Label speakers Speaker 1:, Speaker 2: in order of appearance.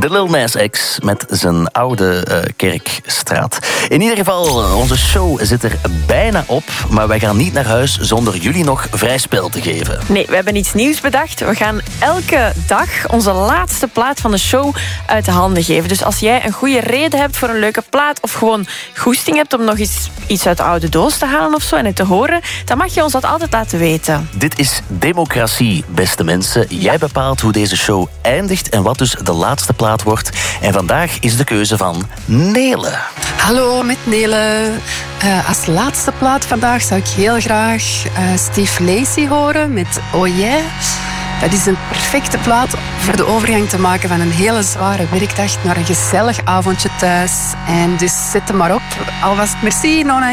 Speaker 1: De Lil Nas X met zijn oude Kerkstraat. In ieder geval, onze show zit er bijna op, maar wij gaan niet naar huis zonder jullie nog vrij spel te geven.
Speaker 2: Nee, we hebben iets nieuws bedacht. We gaan elke dag onze laatste plaat van de show uit de handen geven. Dus als jij een goede reden hebt voor een leuke plaat of gewoon goesting hebt om nog iets uit de oude doos te halen of zo en het te horen, dan mag je ons dat altijd laten weten.
Speaker 1: Dit is democratie, beste mensen. Jij bepaalt hoe deze show eindigt en wat dus de laatste plaat wordt. En vandaag is de keuze van Nele.
Speaker 3: Hallo, met Nele. Als laatste plaat vandaag zou ik heel graag Steve Lacy horen met Oh Yeah. Dat is een perfecte plaat voor de overgang te maken van een hele zware werkdag naar een gezellig avondje thuis. En dus zet hem maar op. Alvast merci, Nona.